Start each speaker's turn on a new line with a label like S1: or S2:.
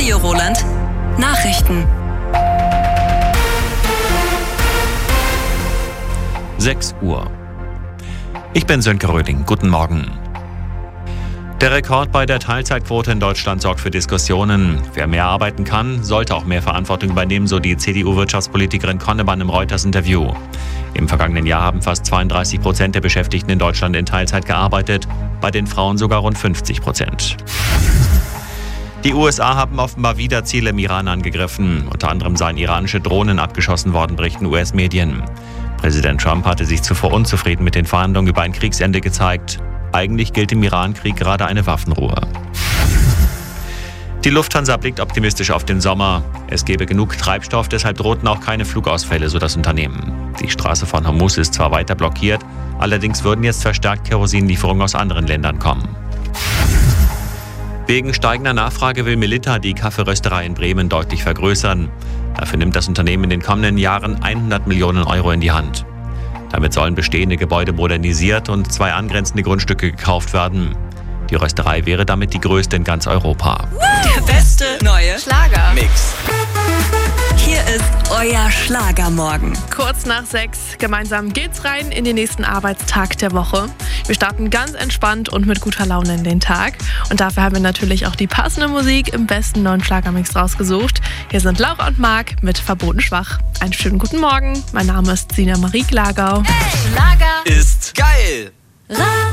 S1: Radio Roland Nachrichten.
S2: 6 Uhr. Ich bin Sönke Röding. Guten Morgen. Der Rekord bei der Teilzeitquote in Deutschland sorgt für Diskussionen. Wer mehr arbeiten kann, sollte auch mehr Verantwortung übernehmen, so die CDU-Wirtschaftspolitikerin Konnemann im Reuters-Interview. Im vergangenen Jahr haben fast 32% der Beschäftigten in Deutschland in Teilzeit gearbeitet, bei den Frauen sogar rund 50%. Die USA haben offenbar wieder Ziele im Iran angegriffen. Unter anderem seien iranische Drohnen abgeschossen worden, berichten US-Medien. Präsident Trump hatte sich zuvor unzufrieden mit den Verhandlungen über ein Kriegsende gezeigt. Eigentlich gilt im Irankrieg gerade eine Waffenruhe. Die Lufthansa blickt optimistisch auf den Sommer. Es gebe genug Treibstoff, deshalb drohten auch keine Flugausfälle, so das Unternehmen. Die Straße von Hormuz ist zwar weiter blockiert, allerdings würden jetzt verstärkt Kerosinlieferungen aus anderen Ländern kommen. Wegen steigender Nachfrage will Melitta die Kaffeerösterei in Bremen deutlich vergrößern. Dafür nimmt das Unternehmen in den kommenden Jahren 100 Millionen Euro in die Hand. Damit sollen bestehende Gebäude modernisiert und 2 angrenzende Grundstücke gekauft werden. Die Rösterei wäre damit die größte in ganz Europa.
S1: Der beste neue
S3: Schlagermix.
S1: Hier ist euer Schlagermorgen.
S4: Kurz nach 6, gemeinsam geht's rein in den nächsten Arbeitstag der Woche. Wir starten ganz entspannt und mit guter Laune in den Tag. Und dafür haben wir natürlich auch die passende Musik im besten neuen Schlagermix rausgesucht. Hier sind Laura und Marc mit Verboten schwach. Einen schönen guten Morgen. Mein Name ist Sina Marie Glagau.
S3: Schlager
S5: ist
S3: geil.